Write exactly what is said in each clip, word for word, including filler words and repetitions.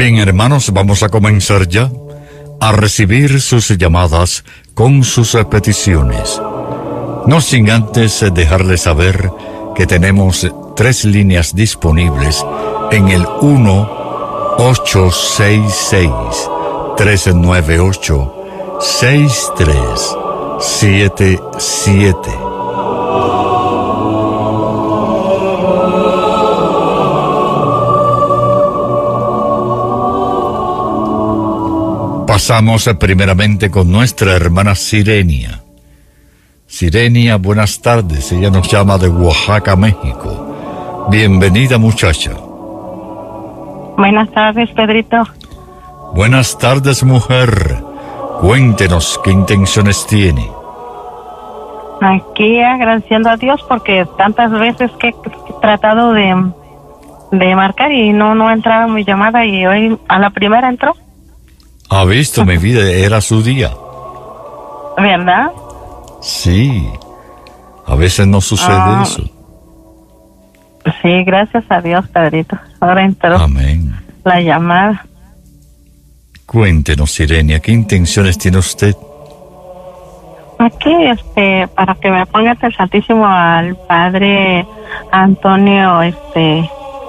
Bien, hermanos, vamos a comenzar ya a recibir sus llamadas con sus peticiones. No sin antes dejarles saber que tenemos tres líneas disponibles en el uno ocho seis seis, tres nueve ocho, seis tres siete siete. Pasamos primeramente con nuestra hermana Sirenia. Sirenia, buenas tardes. Ella nos llama de Oaxaca, México. Bienvenida, muchacha. Buenas tardes, Pedrito. Buenas tardes, mujer. Cuéntenos qué intenciones tiene. Aquí agradeciendo a Dios porque tantas veces que he tratado de, de marcar y no, no ha entrado mi llamada y hoy a la primera entró. Ha visto, mi vida, era su día. ¿Verdad? Sí, a veces no sucede ah, eso. Sí, gracias a Dios, Pedrito. Ahora entró. Amén. La llamada. Cuéntenos, Sirenia, ¿qué intenciones tiene usted? Aquí, este, para que me ponga el Santísimo al Padre Antonio, este,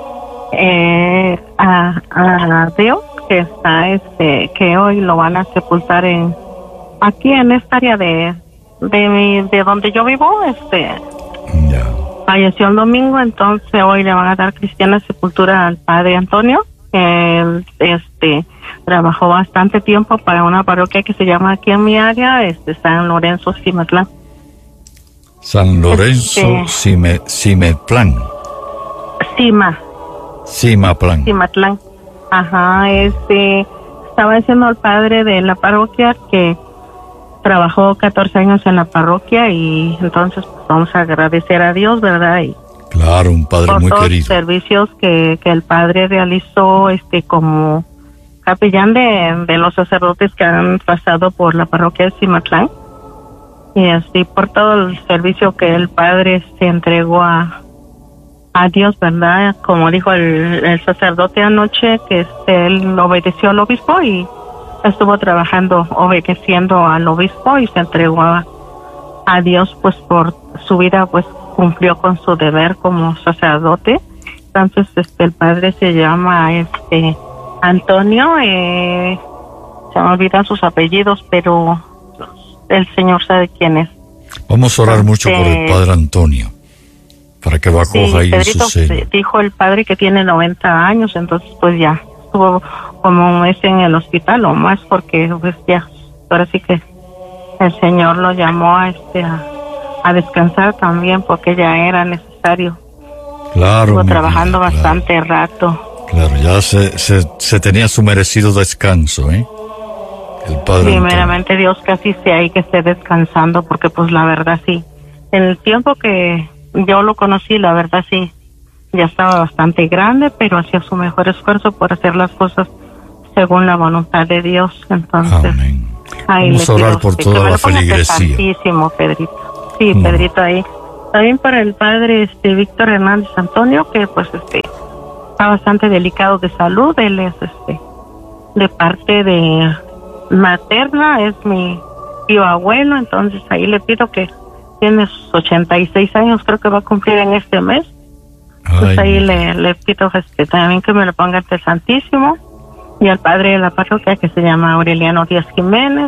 eh, a, a Dios, que está, este, que hoy lo van a sepultar en, aquí en esta área de, de mi, de donde yo vivo, este, yeah. Falleció el domingo, entonces hoy le van a dar cristiana sepultura al Padre Antonio. Él, este, trabajó bastante tiempo para una parroquia que se llama aquí en mi área, este, San Lorenzo, Cimatlán. San Lorenzo, este, Cime, Cimetlán. Cima. Cimatlán. Cimatlán. Ajá, este, estaba diciendo al padre de la parroquia que trabajó catorce años en la parroquia y entonces pues, vamos a agradecer a Dios, ¿verdad? Y claro, un padre por muy todos querido. Los servicios que, que el padre realizó, este, como capellán de, de los sacerdotes que han pasado por la parroquia de Cimatlán y así por todo el servicio que el padre se entregó a a Dios, ¿verdad? Como dijo el, el sacerdote anoche, que este, él obedeció al obispo y estuvo trabajando, obedeciendo al obispo y se entregó a, a Dios, pues por su vida, pues cumplió con su deber como sacerdote. Entonces, este, el padre se llama, este, Antonio, eh, se me olvidan sus apellidos, pero el Señor sabe quién es. Vamos a orar este, mucho por el padre Antonio, para que lo acoja sí, ahí Pedrito, en su seno. Dijo el padre que tiene noventa años, entonces pues ya estuvo como un mes en el hospital o más, porque pues ya, ahora sí que el Señor lo llamó a este a, a descansar también, porque ya era necesario. Claro. Estuvo trabajando vida, bastante claro. rato. Claro, ya se, se, se tenía su merecido descanso, ¿eh? El padre Primeramente Dios casi sea ahí que esté descansando, porque pues la verdad sí, el tiempo que yo lo conocí, la verdad sí, ya estaba bastante grande, pero hacía su mejor esfuerzo por hacer las cosas según la voluntad de Dios. Entonces, amén. Ahí vamos a orar por toda la feligresía. Santísimo, Pedrito. Sí, no. Pedrito ahí. También para el padre este Víctor Hernández Antonio, que pues este está bastante delicado de salud. Él es este de parte de materna, es mi tío abuelo, entonces ahí le pido que tiene sus ochenta y seis años, creo que va a cumplir en este mes. Pues ahí le, le pido este, también que me lo ponga ante el Santísimo y al padre de la parroquia que se llama Aureliano Díaz Jiménez,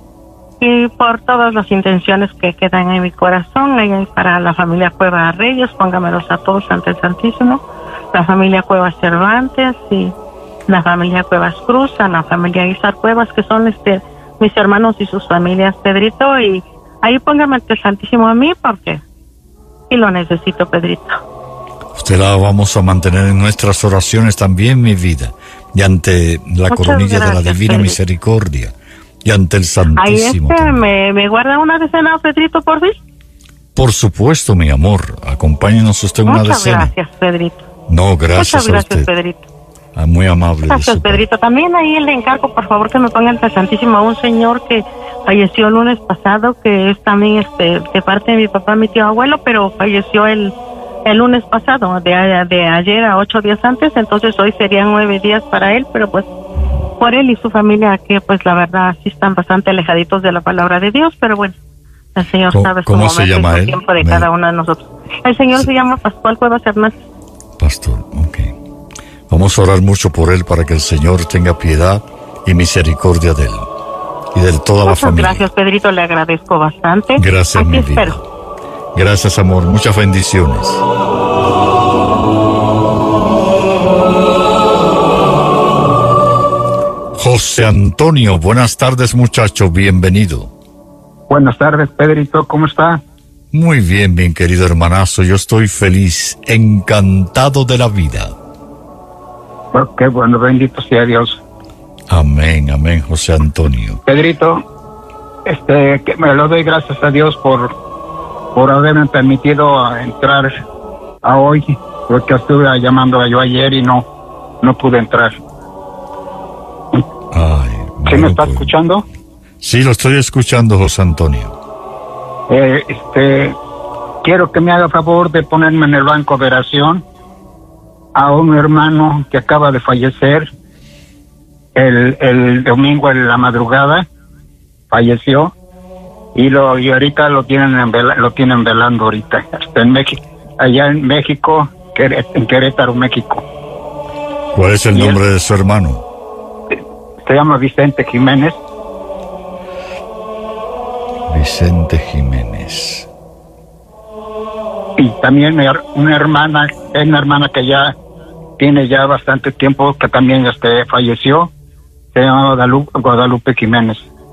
y por todas las intenciones que quedan en mi corazón, y para la familia Cueva Reyes, póngamelos a todos ante el Santísimo, la familia Cuevas Cervantes y la familia Cuevas Cruz, la familia Izar Cuevas, que son este mis hermanos y sus familias, Pedrito, y ahí póngame ante el Santísimo a mí, porque sí lo necesito, Pedrito. Usted la vamos a mantener en nuestras oraciones también, mi vida, y ante la Muchas coronilla gracias, de la Divina Pedrito. Misericordia, y ante el Santísimo. Ahí este, me, ¿me guarda una decena, Pedrito, por fin? Por supuesto, mi amor, acompáñenos usted en una Muchas decena. Muchas gracias, Pedrito. No, gracias Muchas gracias, a usted. Pedrito. Ah, muy amable. Gracias, Pedrito. También ahí le encargo, por favor, que me ponga ante el Santísimo a un señor que falleció el lunes pasado, que es también este de parte de mi papá, mi tío abuelo, pero falleció el el lunes pasado, de, de ayer a ocho días antes, entonces hoy serían nueve días para él, pero pues por él y su familia, que pues la verdad sí están bastante alejaditos de la palabra de Dios, pero bueno, el Señor ¿Cómo, sabe cómo se llama él? tiempo de Me... cada uno de nosotros. El Señor sí. se llama Pascual Cuevas Hernández. Pastor, ok. Vamos a orar mucho por él para que el Señor tenga piedad y misericordia de él y de toda Muchas la familia. Gracias, Pedrito, le agradezco bastante. Gracias, Aquí mi espero. vida. Gracias, amor. Muchas bendiciones. José Antonio, buenas tardes, muchacho, bienvenido. Buenas tardes, Pedrito, ¿cómo está? Muy bien, mi querido hermanazo, yo estoy feliz, encantado de la vida. Oh, qué bueno, bendito sea Dios. Amén, amén, José Antonio. Pedrito, este, que me lo doy gracias a Dios por, por haberme permitido entrar a hoy, porque estuve llamando yo ayer y no, no pude entrar. Ay, ¿Sí bueno, me está pues, escuchando? Sí, lo estoy escuchando, José Antonio. Eh, este, quiero que me haga favor de ponerme en el banco de oración a un hermano que acaba de fallecer el, el domingo en la madrugada, falleció y lo y ahorita lo tienen en vela, lo tienen velando ahorita está en México, allá en México, en Querétaro, México. ¿Cuál es el y nombre él, de su hermano? Se llama Vicente Jiménez. Vicente Jiménez. Y también una hermana, es una hermana que ya tiene ya bastante tiempo, que también este, falleció, se llama Guadalupe, Guadalupe Jiménez.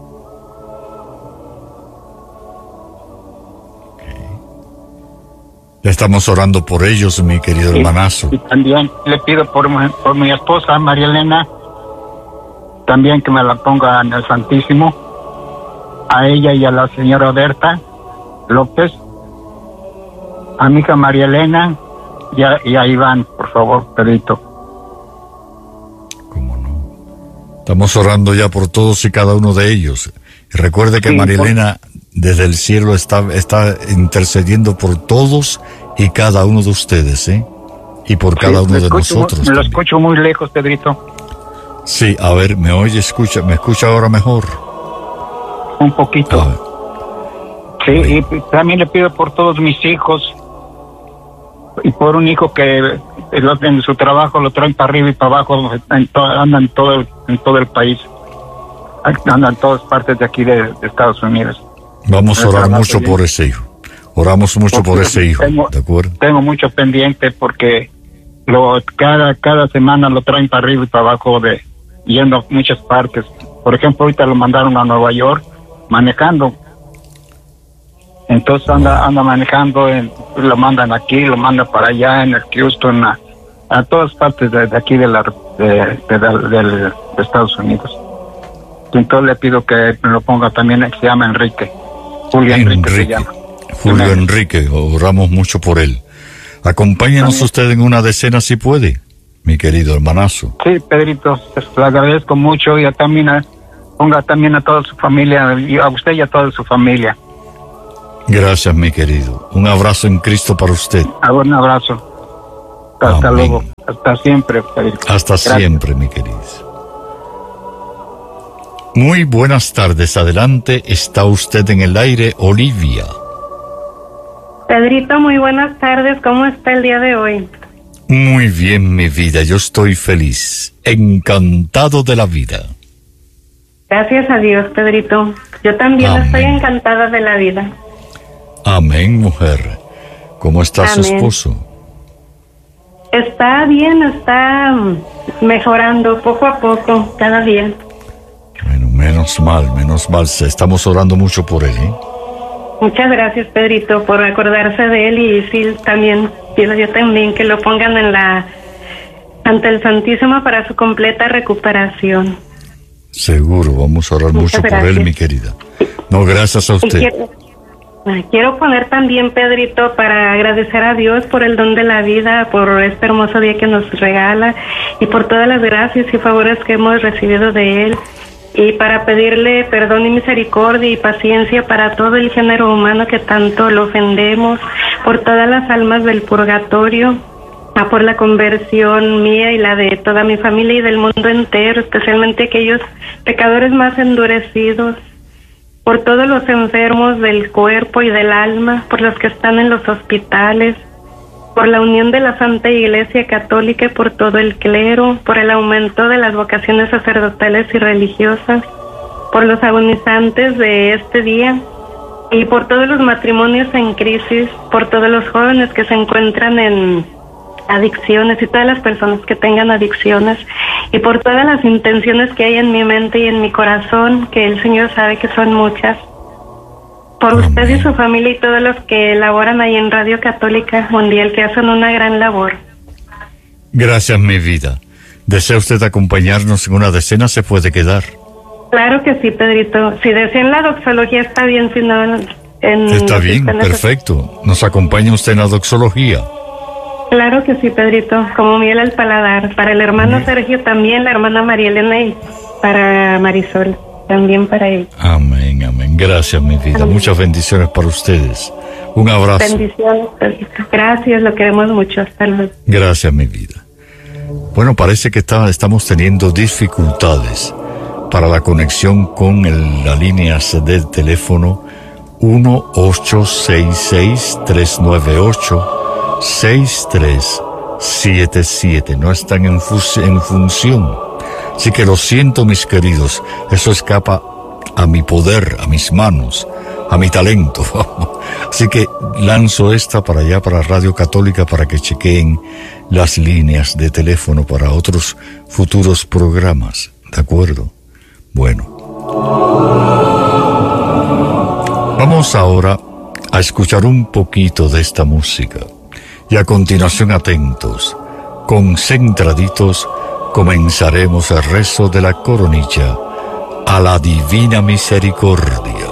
Le estamos orando por ellos, mi querido y, hermanazo. Y también le pido por, por mi esposa, María Elena, también que me la ponga en el Santísimo, a ella y a la señora Berta López, a mi hija María Elena y a, y a Iván, por favor, Pedrito. ¿Cómo no? Estamos orando ya por todos y cada uno de ellos. Y recuerde que Sí, María por... Elena desde el cielo está, está intercediendo por todos y cada uno de ustedes, ¿eh? Y por cada sí, uno de escucho, nosotros. Me lo también. escucho muy lejos, Pedrito. Sí, a ver, ¿me oye? Escucha, ¿me escucha ahora mejor? Un poquito. A ver. Sí, y también le pido por todos mis hijos y por un hijo que en su trabajo lo traen para arriba y para abajo, en to, anda en todo, el, en todo el país, anda en todas partes de aquí de, de Estados Unidos. Vamos a orar mucho por ese hijo. Oramos mucho porque por ese hijo, tengo, ¿de acuerdo? Tengo mucho pendiente porque lo cada cada semana lo traen para arriba y para abajo, de yendo a muchas partes. Por ejemplo, ahorita lo mandaron a Nueva York manejando. Entonces anda anda manejando, en, lo mandan aquí, lo mandan para allá, en el Houston, a, a todas partes de, de aquí de, la, de, de, de, de, de Estados Unidos. Entonces le pido que me lo ponga también, que se llama Enrique. Julio Enrique, Enrique se llama. Julio Amén. Enrique, oramos mucho por él. Acompáñanos Amén. Usted en una decena si puede, mi querido hermanazo. Sí, Pedrito, le agradezco mucho y a también a, ponga también a toda su familia, y a usted y a toda su familia. Gracias, mi querido. Un abrazo en Cristo para usted. Un abrazo. Hasta Amén. Luego. Hasta siempre, Pedrito. Hasta Gracias. Siempre, mi querido. Muy buenas tardes. Adelante. Está usted en el aire, Olivia. Pedrito, muy buenas tardes. ¿Cómo está el día de hoy? Muy bien, mi vida. Yo estoy feliz. Encantado de la vida. Gracias a Dios, Pedrito. Yo también Amén. Estoy encantada de la vida. Amén, mujer. ¿Cómo está Amén. Su esposo? Está bien, está mejorando poco a poco, cada día. Bueno, menos mal, menos mal. Estamos orando mucho por él, ¿eh? Muchas gracias, Pedrito, por acordarse de él, y sí, también pido yo también que lo pongan en la ante el Santísimo para su completa recuperación. Seguro, vamos a orar Muchas mucho gracias. Por él, mi querida. No, gracias a usted. Quiero, quiero poner también, Pedrito, para agradecer a Dios por el don de la vida, por este hermoso día que nos regala y por todas las gracias y favores que hemos recibido de él. y para pedirle perdón y misericordia y paciencia para todo el género humano que tanto lo ofendemos, por todas las almas del purgatorio, a por la conversión mía y la de toda mi familia y del mundo entero, especialmente aquellos pecadores más endurecidos, por todos los enfermos del cuerpo y del alma, por los que están en los hospitales, por la unión de la Santa Iglesia Católica y por todo el clero, por el aumento de las vocaciones sacerdotales y religiosas, por los agonizantes de este día y por todos los matrimonios en crisis, por todos los jóvenes que se encuentran en adicciones y todas las personas que tengan adicciones y por todas las intenciones que hay en mi mente y en mi corazón, que el Señor sabe que son muchas. Por Amén. Usted y su familia y todos los que laboran ahí en Radio Católica Mundial, que hacen una gran labor. Gracias, mi vida. ¿Desea usted acompañarnos en una decena? ¿Se puede quedar? Claro que sí, Pedrito. Si desean la doxología está bien, si no... En, Está bien, en perfecto. ¿Nos acompaña usted en la doxología? Claro que sí, Pedrito, como miel al paladar. Para el hermano Bien. Sergio también, la hermana María Elena y para Marisol, también para él. Amén, amén. Gracias, mi vida. Amén. Muchas bendiciones para ustedes. Un abrazo. Bendiciones, Pedrito. Gracias, lo queremos mucho. Hasta luego. Gracias, mi vida. Bueno, parece que está, estamos teniendo dificultades para la conexión con el, la línea del teléfono uno ocho seis seis, tres nueve ocho, seis tres siete siete. No están en, fus- en función. Así que lo siento, mis queridos. Eso escapa a mi poder, a mis manos, a mi talento. Así que lanzo esta para allá, para Radio Católica, para que chequeen las líneas de teléfono para otros futuros programas. ¿De acuerdo? Bueno. Vamos ahora a escuchar un poquito de esta música. Y a continuación, atentos, concentraditos, comenzaremos el rezo de la coronilla a la Divina Misericordia.